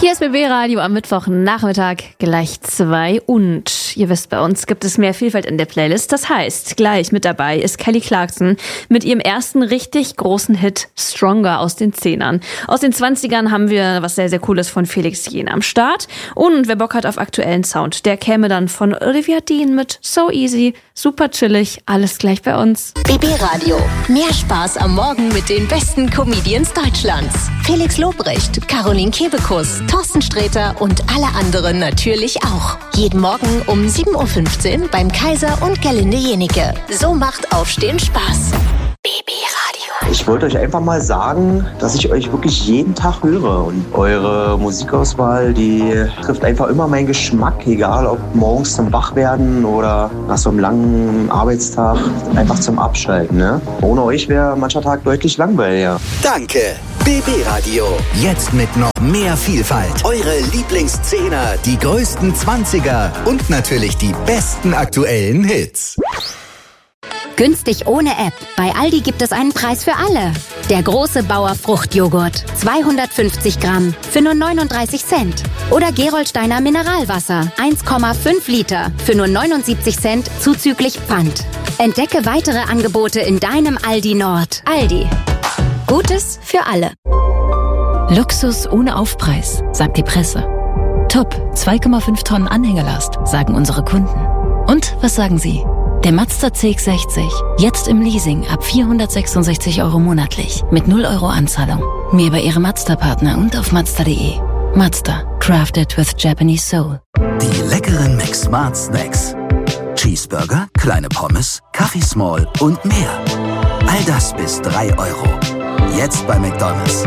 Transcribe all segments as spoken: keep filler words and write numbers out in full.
Hier ist B B Radio am Mittwochnachmittag gleich zwei und ihr wisst, bei uns gibt es mehr Vielfalt in der Playlist. Das heißt, gleich mit dabei ist Kelly Clarkson mit ihrem ersten richtig großen Hit Stronger aus den Zehnern. Aus den zwanzigern haben wir was sehr, sehr Cooles von Felix Jähn am Start. Und wer Bock hat auf aktuellen Sound, der käme dann von Olivia Dean mit So Easy, super chillig, alles gleich bei uns. B B Radio, mehr Spaß am Morgen mit den besten Comedians Deutschlands. Felix Lobrecht, Caroline Kebekus, Thorsten Sträter und alle anderen natürlich auch. Jeden Morgen um sieben Uhr fünfzehn beim Kaiser und Gerlinde Jenike. So macht Aufstehen Spaß. B B Radio. Ich wollte euch einfach mal sagen, dass ich euch wirklich jeden Tag höre. Und eure Musikauswahl, die trifft einfach immer meinen Geschmack. Egal ob morgens zum Wachwerden oder nach so einem langen Arbeitstag einfach zum Abschalten. Ne? Ohne euch wäre mancher Tag deutlich langweiliger. Danke. B B Radio. Jetzt mit noch mehr Vielfalt. Eure Lieblingszehner, die größten Zwanziger und natürlich die besten aktuellen Hits. Günstig ohne App. Bei Aldi gibt es einen Preis für alle. Der große Bauer Fruchtjoghurt. zweihundertfünfzig Gramm für nur neununddreißig Cent. Oder Gerolsteiner Mineralwasser. eins Komma fünf Liter für nur neunundsiebzig Cent zuzüglich Pfand. Entdecke weitere Angebote in deinem Aldi Nord. Aldi. Gutes für alle. Luxus ohne Aufpreis, sagt die Presse. Top, zwei Komma fünf Tonnen Anhängerlast, sagen unsere Kunden. Und was sagen Sie? Der Mazda C X sechzig, jetzt im Leasing ab vierhundertsechsundsechzig Euro monatlich, mit null Euro Anzahlung. Mehr bei Ihrem Mazda-Partner und auf Mazda punkt de. Mazda, crafted with Japanese soul. Die leckeren McSmart Snacks. Cheeseburger, kleine Pommes, Kaffee Small und mehr. All das bis drei Euro. Jetzt bei McDonald's.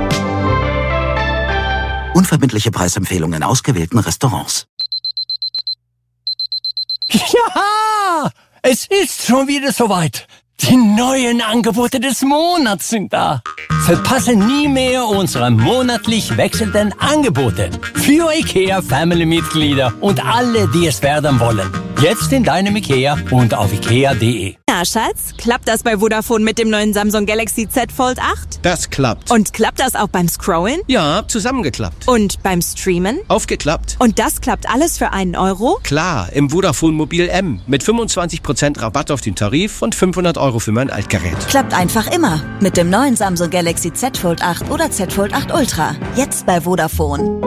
Unverbindliche Preisempfehlungen in ausgewählten Restaurants. Ja, es ist schon wieder soweit. Die neuen Angebote des Monats sind da. Verpasse nie mehr unsere monatlich wechselnden Angebote für IKEA Family-Mitglieder und alle, die es werden wollen. Jetzt in deinem IKEA und auf ikea punkt de. Na, Schatz, klappt das bei Vodafone mit dem neuen Samsung Galaxy Z Fold acht? Das klappt. Und klappt das auch beim Scrollen? Ja, zusammengeklappt. Und beim Streamen? Aufgeklappt. Und das klappt alles für einen Euro? Klar, im Vodafone Mobil M mit fünfundzwanzig Prozent Rabatt auf den Tarif und fünfhundert Euro für mein Altgerät. Klappt einfach immer mit dem neuen Samsung Galaxy Z Fold acht oder Z Fold acht Ultra. Jetzt bei Vodafone.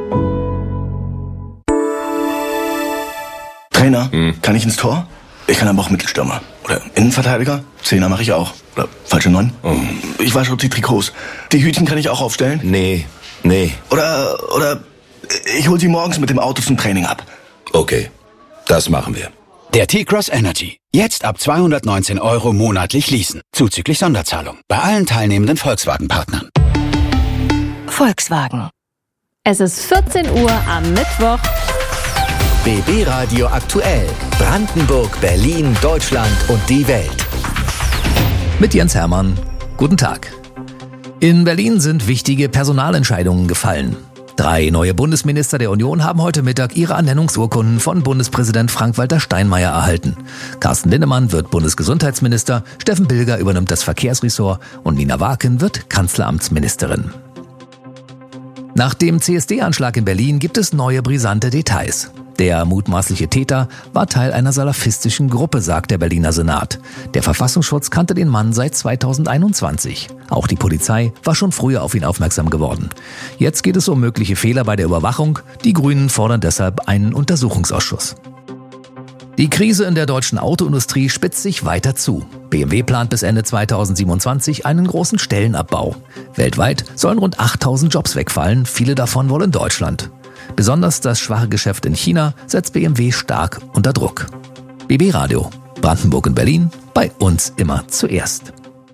Trainer, hm. kann ich ins Tor? Ich kann aber auch Mittelstürmer. Oder Innenverteidiger? Zehner mache ich auch. Oder falsche Neun? Oh. Ich wasche die Trikots. Die Hütchen kann ich auch aufstellen? Nee, nee. Oder, oder ich hol sie morgens mit dem Auto zum Training ab. Okay, das machen wir. Der T-Cross Energy. Jetzt ab zweihundertneunzehn Euro monatlich leasen. Zuzüglich Sonderzahlung. Bei allen teilnehmenden Volkswagen-Partnern. Volkswagen. Es ist vierzehn Uhr am Mittwoch. B B Radio aktuell. Brandenburg, Berlin, Deutschland und die Welt. Mit Jens Hermann. Guten Tag. In Berlin sind wichtige Personalentscheidungen gefallen. Drei neue Bundesminister der Union haben heute Mittag ihre Ernennungsurkunden von Bundespräsident Frank-Walter Steinmeier erhalten. Carsten Linnemann wird Bundesgesundheitsminister, Steffen Bilger übernimmt das Verkehrsressort und Nina Waken wird Kanzleramtsministerin. Nach dem C S D-Anschlag in Berlin gibt es neue brisante Details. Der mutmaßliche Täter war Teil einer salafistischen Gruppe, sagt der Berliner Senat. Der Verfassungsschutz kannte den Mann seit zweitausendeinundzwanzig. Auch die Polizei war schon früher auf ihn aufmerksam geworden. Jetzt geht es um mögliche Fehler bei der Überwachung. Die Grünen fordern deshalb einen Untersuchungsausschuss. Die Krise in der deutschen Autoindustrie spitzt sich weiter zu. B M W plant bis Ende zweitausendsiebenundzwanzig einen großen Stellenabbau. Weltweit sollen rund achttausend Jobs wegfallen, viele davon wohl in Deutschland. Besonders das schwache Geschäft in China setzt B M W stark unter Druck. B B Radio, Brandenburg und Berlin, bei uns immer zuerst.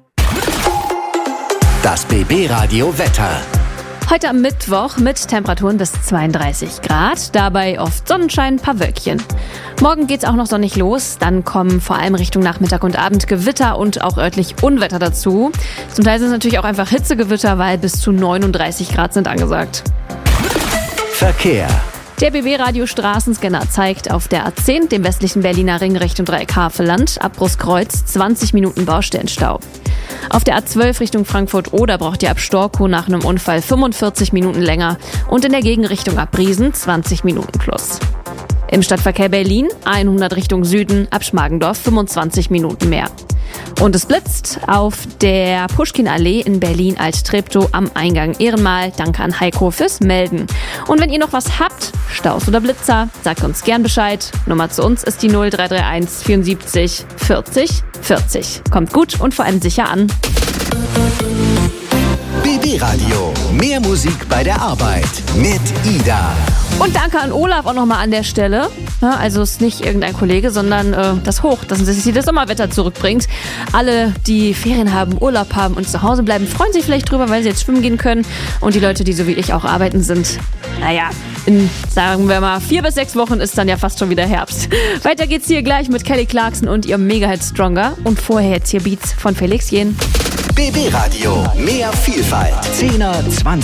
Das B B Radio Wetter. Heute am Mittwoch mit Temperaturen bis zweiunddreißig Grad, dabei oft Sonnenschein, paar Wölkchen. Morgen geht's auch noch sonnig los, dann kommen vor allem Richtung Nachmittag und Abend Gewitter und auch örtlich Unwetter dazu. Zum Teil sind es natürlich auch einfach Hitzegewitter, weil bis zu neununddreißig Grad sind angesagt. Verkehr. Der B W-Radio Straßenscanner zeigt auf der A zehn, dem westlichen Berliner Ring Richtung Dreieck Havelland, Abbruchskreuz, zwanzig Minuten Baustellenstau. Auf der A zwölf Richtung Frankfurt-Oder braucht ihr ab Storkow nach einem Unfall fünfundvierzig Minuten länger und in der Gegenrichtung ab Briesen zwanzig Minuten plus. Im Stadtverkehr Berlin hundert Richtung Süden, ab Schmargendorf fünfundzwanzig Minuten mehr. Und es blitzt auf der Puschkin-Allee in Berlin-Alt-Treptow am Eingang Ehrenmal. Danke an Heiko fürs Melden. Und wenn ihr noch was habt, Staus oder Blitzer, sagt uns gern Bescheid. Nummer zu uns ist die null drei drei eins vierundsiebzig vierzig vierzig. Kommt gut und vor allem sicher an. B B-Radio. Mehr Musik bei der Arbeit mit Ida. Und danke an Olaf auch nochmal an der Stelle. Ja, also es ist nicht irgendein Kollege, sondern äh, das Hoch, dass sie das Sommerwetter zurückbringt. Alle, die Ferien haben, Urlaub haben und zu Hause bleiben, freuen sich vielleicht drüber, weil sie jetzt schwimmen gehen können. Und die Leute, die so wie ich auch arbeiten, sind, naja, in, sagen wir mal, vier bis sechs Wochen ist dann ja fast schon wieder Herbst. Weiter geht's hier gleich mit Kelly Clarkson und ihrem Mega-Hit Stronger. Und vorher jetzt hier Beats von Felix Jähn. B B-Radio. Mehr Vielfalt. zehner, zwanziger